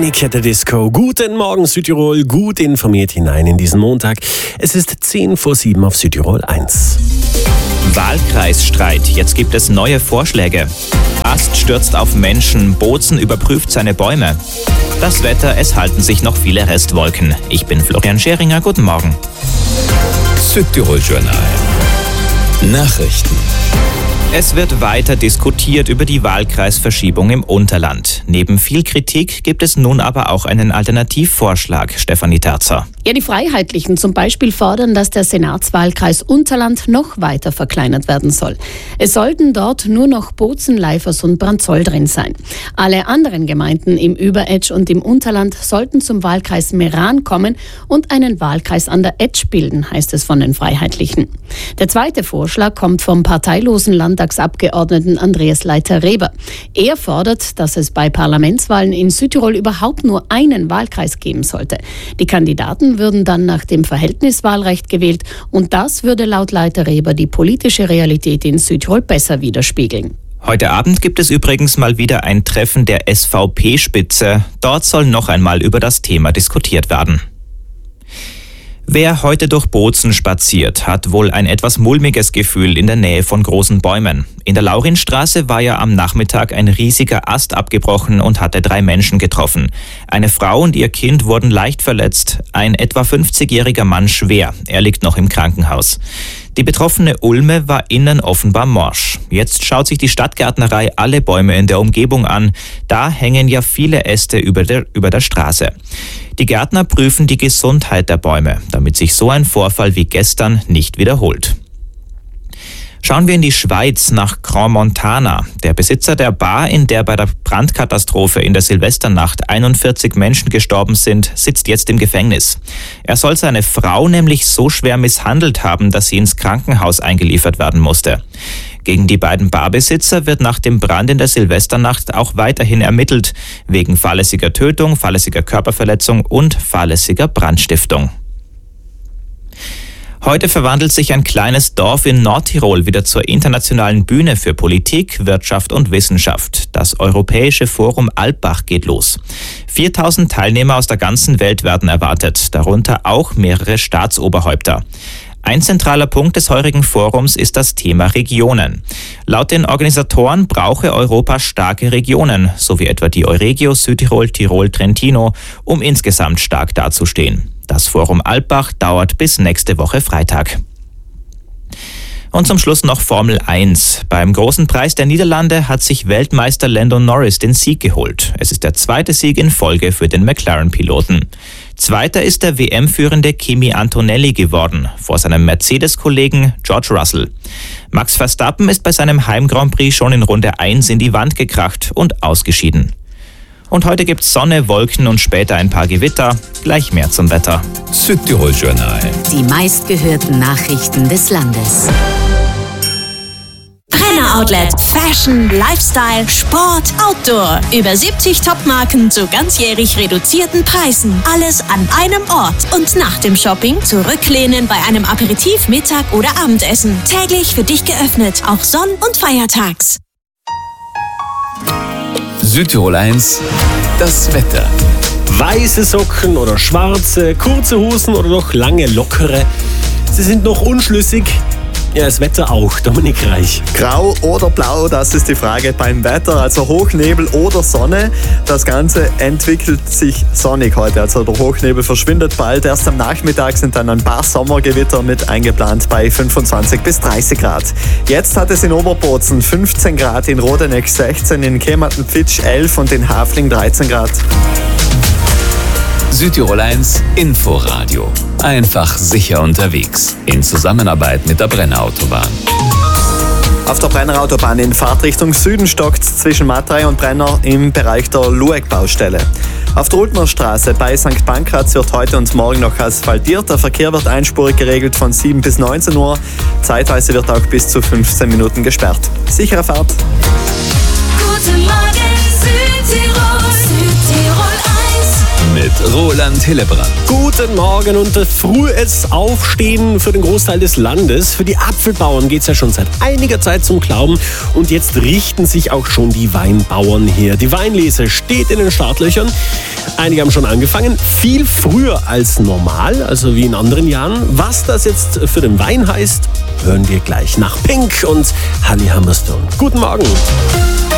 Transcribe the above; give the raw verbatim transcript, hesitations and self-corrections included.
Panic at the Disco. Guten Morgen Südtirol, gut informiert hinein in diesen Montag. Es ist zehn vor sieben auf Südtirol eins. Wahlkreisstreit. Jetzt gibt es neue Vorschläge. Ast stürzt auf Menschen, Bozen überprüft seine Bäume. Das Wetter, es halten sich noch viele Restwolken. Ich bin Florian Scheringer, guten Morgen. Südtirol Journal. Nachrichten. Es wird weiter diskutiert über die Wahlkreisverschiebung im Unterland. Neben viel Kritik gibt es nun aber auch einen Alternativvorschlag. Stefanie Terzer. Ja, die Freiheitlichen zum Beispiel fordern, dass der Senatswahlkreis Unterland noch weiter verkleinert werden soll. Es sollten dort nur noch Bozen, Leifers und Branzoll drin sein. Alle anderen Gemeinden im Überetsch und im Unterland sollten zum Wahlkreis Meran kommen und einen Wahlkreis an der Etsch bilden, heißt es von den Freiheitlichen. Der zweite Vorschlag kommt vom parteilosen Landtagsabgeordneten Andreas Leiter-Reber. Er fordert, dass es bei Parlamentswahlen in Südtirol überhaupt nur einen Wahlkreis geben sollte. Die Kandidaten würden dann nach dem Verhältniswahlrecht gewählt und das würde laut Leiter-Reber die politische Realität in Südtirol besser widerspiegeln. Heute Abend gibt es übrigens mal wieder ein Treffen der S V P-Spitze. Dort soll noch einmal über das Thema diskutiert werden. Wer heute durch Bozen spaziert, hat wohl ein etwas mulmiges Gefühl in der Nähe von großen Bäumen. In der Laurinstraße war ja am Nachmittag ein riesiger Ast abgebrochen und hatte drei Menschen getroffen. Eine Frau und ihr Kind wurden leicht verletzt, ein etwa fünfzigjähriger Mann schwer. Er liegt noch im Krankenhaus. Die betroffene Ulme war innen offenbar morsch. Jetzt schaut sich die Stadtgärtnerei alle Bäume in der Umgebung an. Da hängen ja viele Äste über der, über der Straße. Die Gärtner prüfen die Gesundheit der Bäume, damit sich so ein Vorfall wie gestern nicht wiederholt. Schauen wir in die Schweiz nach Crans-Montana. Der Besitzer der Bar, in der bei der Brandkatastrophe in der Silvesternacht einundvierzig Menschen gestorben sind, sitzt jetzt im Gefängnis. Er soll seine Frau nämlich so schwer misshandelt haben, dass sie ins Krankenhaus eingeliefert werden musste. Gegen die beiden Barbesitzer wird nach dem Brand in der Silvesternacht auch weiterhin ermittelt, wegen fahrlässiger Tötung, fahrlässiger Körperverletzung und fahrlässiger Brandstiftung. Heute verwandelt sich ein kleines Dorf in Nordtirol wieder zur internationalen Bühne für Politik, Wirtschaft und Wissenschaft. Das Europäische Forum Alpbach geht los. viertausend Teilnehmer aus der ganzen Welt werden erwartet, darunter auch mehrere Staatsoberhäupter. Ein zentraler Punkt des heurigen Forums ist das Thema Regionen. Laut den Organisatoren brauche Europa starke Regionen, so wie etwa die Euregio, Südtirol, Tirol, Trentino, um insgesamt stark dazustehen. Das Forum Alpbach dauert bis nächste Woche Freitag. Und zum Schluss noch Formel eins. Beim Großen Preis der Niederlande hat sich Weltmeister Lando Norris den Sieg geholt. Es ist der zweite Sieg in Folge für den McLaren-Piloten. Zweiter ist der W M-führende Kimi Antonelli geworden, vor seinem Mercedes-Kollegen George Russell. Max Verstappen ist bei seinem Heim-Grand Prix schon in Runde eins in die Wand gekracht und ausgeschieden. Und heute gibt's Sonne, Wolken und später ein paar Gewitter. Gleich mehr zum Wetter. Südtirol Journal. Die meistgehörten Nachrichten des Landes. Brenner Outlet. Fashion, Lifestyle, Sport, Outdoor. Über siebzig Top-Marken zu ganzjährig reduzierten Preisen. Alles an einem Ort. Und nach dem Shopping zurücklehnen bei einem Aperitif, Mittag oder Abendessen. Täglich für dich geöffnet, auch sonn- und feiertags. Südtirol eins, das Wetter. Weiße Socken oder schwarze, kurze Hosen oder noch lange, lockere. Sie sind noch unschlüssig. Ja, das Wetter auch. Dominik Reich. Grau oder blau, das ist die Frage beim Wetter. Also Hochnebel oder Sonne. Das Ganze entwickelt sich sonnig heute. Also der Hochnebel verschwindet bald. Erst am Nachmittag sind dann ein paar Sommergewitter mit eingeplant bei fünfundzwanzig bis dreißig Grad. Jetzt hat es in Oberbozen fünfzehn Grad, in Rodeneck sechzehn, in Kematen-Pfitsch elf und in Hafling dreizehn Grad. Südtirol eins Inforadio. Einfach sicher unterwegs. In Zusammenarbeit mit der Brenner Autobahn. Auf der Brenner Autobahn in Fahrtrichtung Süden stockt's zwischen Matrei und Brenner im Bereich der Lueck-Baustelle. Auf der Ultner Straße bei Sankt Pankraz wird heute und morgen noch asphaltiert. Der Verkehr wird einspurig geregelt von sieben bis neunzehn Uhr. Zeitweise wird auch bis zu fünfzehn Minuten gesperrt. Sichere Fahrt. Guten Morgen Südtirol, Südtirol eins. Mit Roland Roland Hillebrand. Guten Morgen und frühes Aufstehen für den Großteil des Landes. Für die Apfelbauern geht es ja schon seit einiger Zeit zum Glauben und jetzt richten sich auch schon die Weinbauern her. Die Weinlese steht in den Startlöchern. Einige haben schon angefangen, viel früher als normal, also wie in anderen Jahren. Was das jetzt für den Wein heißt, hören wir gleich nach Pink und Holly Humberstone. Guten Morgen.